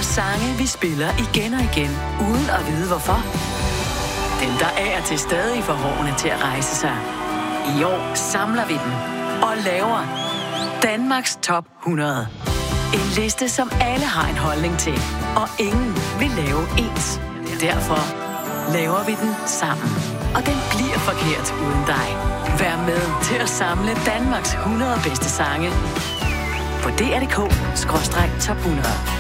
sange, vi spiller igen og igen, uden at vide hvorfor. Dem, der af og til stadig får hårene til at rejse sig. I år samler vi dem og laver Danmarks Top 100. En liste, som alle har en holdning til, og ingen vil lave ens. Derfor laver vi den sammen. Og den bliver forkert uden dig. Vær med til at samle Danmarks 100 bedste sange på dr.dk/top 100.